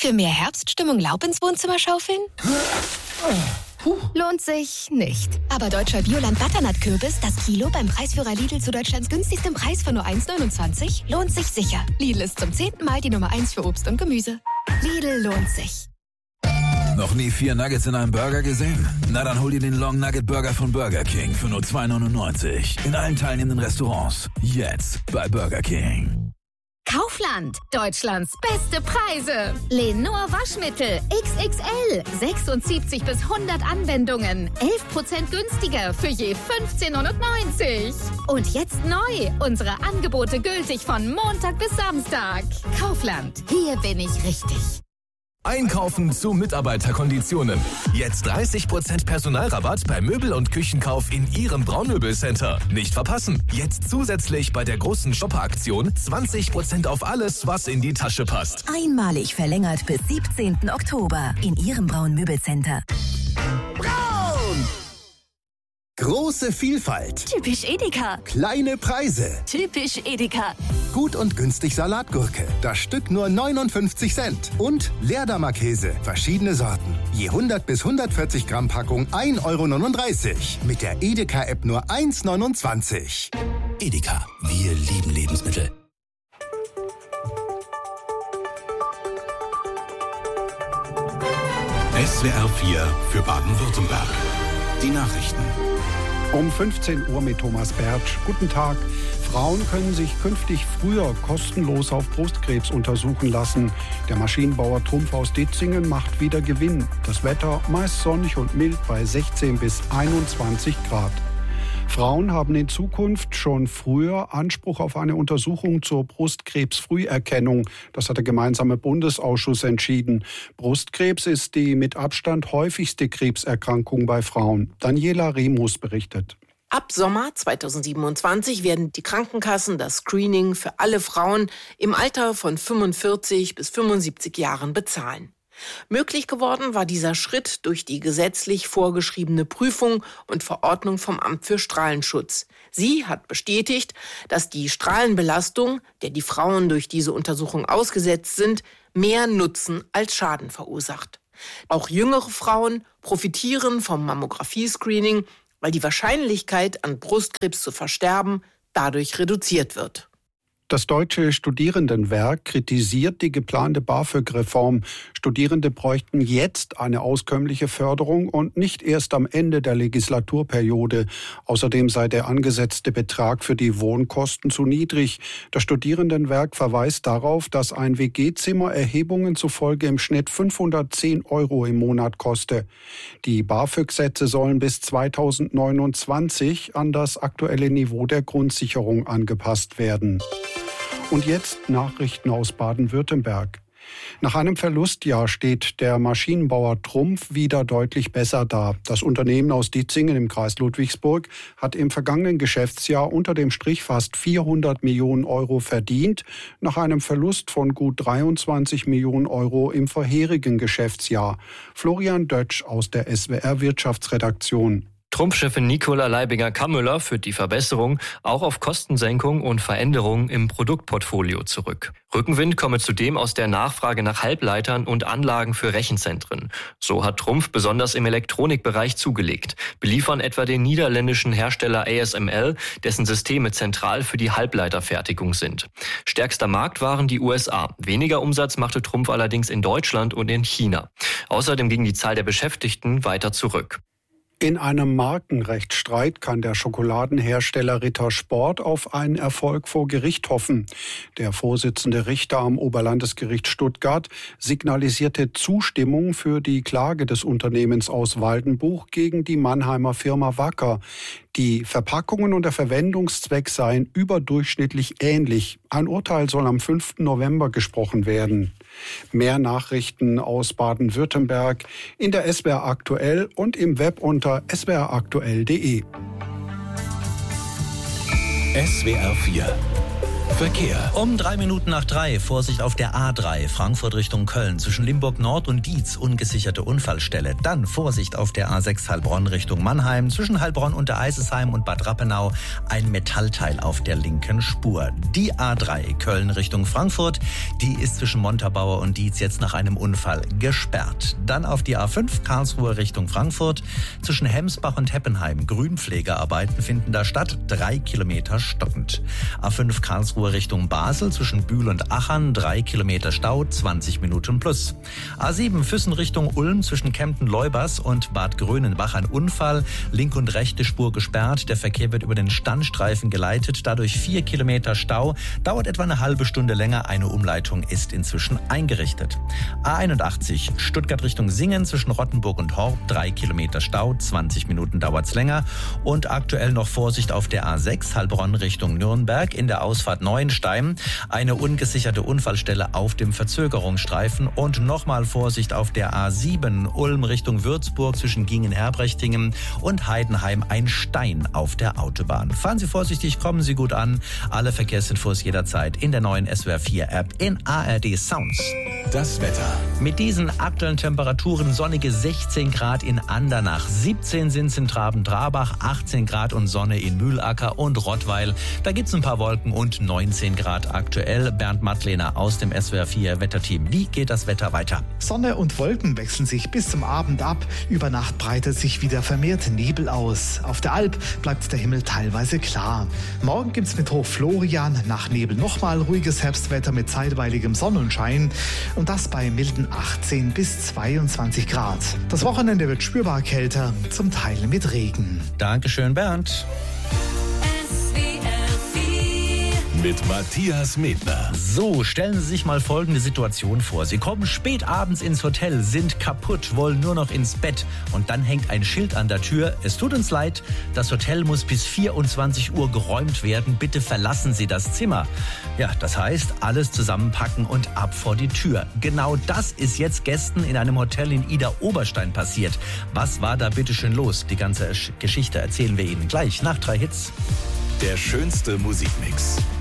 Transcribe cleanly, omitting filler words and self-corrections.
Für mehr Herbststimmung Laub ins Wohnzimmer schaufeln? Lohnt sich nicht. Aber deutscher Bioland-Butternut-Kürbis, das Kilo beim Preisführer Lidl zu Deutschlands günstigstem Preis von nur 1,29, lohnt sich sicher. Lidl ist zum 10. Mal die Nummer 1 für Obst und Gemüse. Lidl lohnt sich. Noch nie 4 Nuggets in einem Burger gesehen? Na dann hol dir den Long Nugget Burger von Burger King für nur $2,99. In allen teilnehmenden Restaurants. Jetzt bei Burger King. Kaufland, Deutschlands beste Preise. Lenor Waschmittel XXL, 76 bis 100 Anwendungen, 11% günstiger für je 15,99 €. Und jetzt neu, unsere Angebote gültig von Montag bis Samstag. Kaufland, hier bin ich richtig. Einkaufen zu Mitarbeiterkonditionen. Jetzt 30% Personalrabatt bei Möbel- und Küchenkauf in Ihrem Braunmöbelcenter. Nicht verpassen. Jetzt zusätzlich bei der großen Shopper-Aktion 20% auf alles, was in die Tasche passt. Einmalig verlängert bis 17. Oktober in Ihrem Braun-Möbelcenter. Braun! Große Vielfalt. Typisch Edeka. Kleine Preise. Typisch Edeka. Gut und günstig Salatgurke. Das Stück nur 59 Cent. Und Leerdammer-Käse. Verschiedene Sorten. Je 100 bis 140 Gramm Packung 1,39 €. Mit der Edeka-App nur 1,29 €. Edeka. Wir lieben Lebensmittel. SWR 4 für Baden-Württemberg. Die Nachrichten. Um 15 Uhr mit Thomas Bertsch. Guten Tag. Frauen können sich künftig früher kostenlos auf Brustkrebs untersuchen lassen. Der Maschinenbauer Trumpf aus Ditzingen macht wieder Gewinn. Das Wetter meist sonnig und mild bei 16 bis 21 Grad. Frauen haben in Zukunft schon früher Anspruch auf eine Untersuchung zur Brustkrebsfrüherkennung. Das hat der gemeinsame Bundesausschuss entschieden. Brustkrebs ist die mit Abstand häufigste Krebserkrankung bei Frauen. Daniela Remus berichtet. Ab Sommer 2027 werden die Krankenkassen das Screening für alle Frauen im Alter von 45 bis 75 Jahren bezahlen. Möglich geworden war dieser Schritt durch die gesetzlich vorgeschriebene Prüfung und Verordnung vom Amt für Strahlenschutz. Sie hat bestätigt, dass die Strahlenbelastung, der die Frauen durch diese Untersuchung ausgesetzt sind, mehr Nutzen als Schaden verursacht. Auch jüngere Frauen profitieren vom Mammographie-Screening, weil die Wahrscheinlichkeit, an Brustkrebs zu versterben, dadurch reduziert wird. Das Deutsche Studierendenwerk kritisiert die geplante BAföG-Reform. Studierende bräuchten jetzt eine auskömmliche Förderung und nicht erst am Ende der Legislaturperiode. Außerdem sei der angesetzte Betrag für die Wohnkosten zu niedrig. Das Studierendenwerk verweist darauf, dass ein WG-Zimmer Erhebungen zufolge im Schnitt 510 € im Monat koste. Die BAföG-Sätze sollen bis 2029 an das aktuelle Niveau der Grundsicherung angepasst werden. Und jetzt Nachrichten aus Baden-Württemberg. Nach einem Verlustjahr steht der Maschinenbauer Trumpf wieder deutlich besser da. Das Unternehmen aus Ditzingen im Kreis Ludwigsburg hat im vergangenen Geschäftsjahr unter dem Strich fast 400 Millionen € verdient, nach einem Verlust von gut 23 Millionen € im vorherigen Geschäftsjahr. Florian Dötsch aus der SWR Wirtschaftsredaktion. Trumpf-Chefin Nicola Leibinger-Kammüller führt die Verbesserung auch auf Kostensenkung und Veränderungen im Produktportfolio zurück. Rückenwind komme zudem aus der Nachfrage nach Halbleitern und Anlagen für Rechenzentren. So hat Trumpf besonders im Elektronikbereich zugelegt, beliefern etwa den niederländischen Hersteller ASML, dessen Systeme zentral für die Halbleiterfertigung sind. Stärkster Markt waren die USA. Weniger Umsatz machte Trumpf allerdings in Deutschland und in China. Außerdem ging die Zahl der Beschäftigten weiter zurück. In einem Markenrechtsstreit kann der Schokoladenhersteller Ritter Sport auf einen Erfolg vor Gericht hoffen. Der Vorsitzende Richter am Oberlandesgericht Stuttgart signalisierte Zustimmung für die Klage des Unternehmens aus Waldenbuch gegen die Mannheimer Firma Wacker. Die Verpackungen und der Verwendungszweck seien überdurchschnittlich ähnlich. Ein Urteil soll am 5. November gesprochen werden. Mehr Nachrichten aus Baden-Württemberg in der SWR Aktuell und im Web unter swraktuell.de. SWR 4 Verkehr. Um 3:03, Vorsicht auf der A3, Frankfurt Richtung Köln, zwischen Limburg Nord und Dietz, ungesicherte Unfallstelle. Dann Vorsicht auf der A6 Heilbronn Richtung Mannheim, zwischen Heilbronn und der Eisesheim und Bad Rappenau, ein Metallteil auf der linken Spur. Die A3 Köln Richtung Frankfurt, die ist zwischen Montabaur und Dietz jetzt nach einem Unfall gesperrt. Dann auf die A5 Karlsruhe Richtung Frankfurt, zwischen Hemsbach und Heppenheim, Grünpflegearbeiten finden da statt, 3 Kilometer stockend. A5 Karlsruhe Richtung Basel, zwischen Bühl und Achern, 3 Kilometer Stau, 20 Minuten plus. A7 Füssen Richtung Ulm, zwischen Kempten-Leubers und Bad Grönenbach ein Unfall, linke und rechte Spur gesperrt, der Verkehr wird über den Standstreifen geleitet, dadurch 4 Kilometer Stau, dauert etwa eine halbe Stunde länger, eine Umleitung ist inzwischen eingerichtet. A81 Stuttgart Richtung Singen, zwischen Rottenburg und Horb, 3 Kilometer Stau, 20 Minuten dauert's länger und aktuell noch Vorsicht auf der A6 Heilbronn Richtung Nürnberg, in der Ausfahrt Neuenstein, eine ungesicherte Unfallstelle auf dem Verzögerungsstreifen und nochmal Vorsicht auf der A7 Ulm Richtung Würzburg, zwischen Gingen-Herbrechtingem und Heidenheim, ein Stein auf der Autobahn. Fahren Sie vorsichtig, kommen Sie gut an. Alle Verkehrsinfos jederzeit in der neuen SWR 4 App in ARD Sounds. Das Wetter. Mit diesen aktuellen Temperaturen sonnige 16 Grad in Andernach, 17 sind es in Traben-Trabach, 18 Grad und Sonne in Mühlacker und Rottweil. Da gibt's ein paar Wolken und 19 Grad aktuell. Bernd Mattlehner aus dem SWR 4 Wetterteam. Wie geht das Wetter weiter? Sonne und Wolken wechseln sich bis zum Abend ab. Über Nacht breitet sich wieder vermehrt Nebel aus. Auf der Alp bleibt der Himmel teilweise klar. Morgen gibt's mit Hoch Florian nach Nebel nochmal ruhiges Herbstwetter mit zeitweiligem Sonnenschein. Und das bei milden 18 bis 22 Grad. Das Wochenende wird spürbar kälter, zum Teil mit Regen. Dankeschön, Bernd. Mit Matthias Medner. So, stellen Sie sich mal folgende Situation vor. Sie kommen spät abends ins Hotel, sind kaputt, wollen nur noch ins Bett. Und dann hängt ein Schild an der Tür. Es tut uns leid, das Hotel muss bis 24 Uhr geräumt werden. Bitte verlassen Sie das Zimmer. Ja, das heißt, alles zusammenpacken und ab vor die Tür. Genau das ist jetzt Gästen in einem Hotel in Idar-Oberstein passiert. Was war da bitte schön los? Die ganze Geschichte erzählen wir Ihnen gleich nach 3 Hits. Der schönste Musikmix.